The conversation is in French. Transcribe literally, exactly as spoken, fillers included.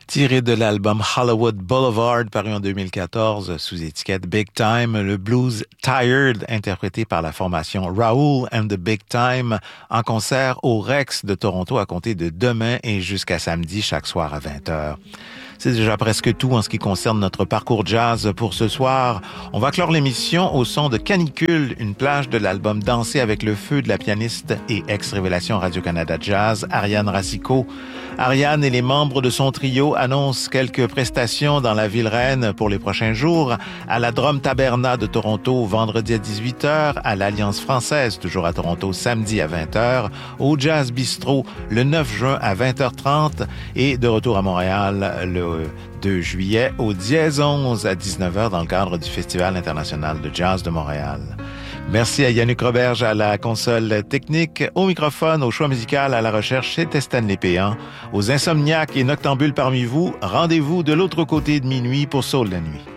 Tiré de l'album Hollywood Boulevard, paru en deux mille quatorze, sous étiquette Big Time, le blues Tired, interprété par la formation Raoul and the Big Time, en concert au Rex de Toronto à compter de demain et jusqu'à samedi, chaque soir à vingt heures. C'est déjà presque tout en ce qui concerne notre parcours jazz pour ce soir. On va clore l'émission au son de Canicule, une plage de l'album Danser avec le feu de la pianiste et ex-révélation Radio-Canada Jazz, Ariane Racicot. Ariane et les membres de son trio annoncent quelques prestations dans la ville reine pour les prochains jours, à la Drum Taberna de Toronto vendredi à dix-huit heures, à l'Alliance française, toujours à Toronto, samedi à vingt heures, au Jazz Bistro le neuf juin à vingt heures trente et de retour à Montréal le deux juillet au Dièse onze à dix-neuf heures dans le cadre du Festival international de jazz de Montréal. Merci à Yannick Roberge à la console technique, au microphone, au choix musical, à la recherche, c'était Stanley Péan. Aux insomniaques et noctambules parmi vous, rendez-vous de l'autre côté de minuit pour Saul la nuit.